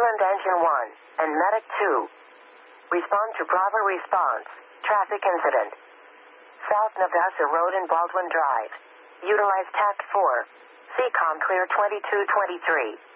Oakland Engine 1 and Medic 2. Respond to Bravo response. Traffic incident. South Navassa Road and Baldwin Drive. Utilize TAC 4. CCOM clear 2223.